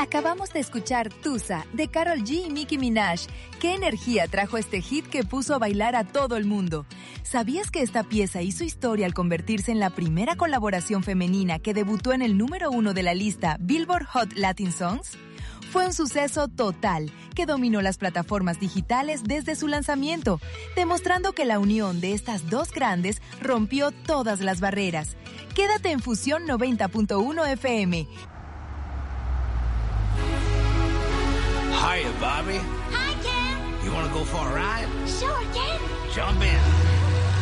Acabamos de escuchar Tusa, de Karol G y Nicki Minaj. ¿Qué energía trajo este hit que puso a bailar a todo el mundo? ¿Sabías que esta pieza hizo historia al convertirse en la primera colaboración femenina que debutó en el número 1 de la lista Billboard Hot Latin Songs? Fue un suceso total que dominó las plataformas digitales desde su lanzamiento, demostrando que la unión de estas dos grandes rompió todas las barreras. Quédate en Fusión 90.1 FM. Hiya, Bobby. Hi, Ken. You want to go for a ride? Sure, Ken. Jump in.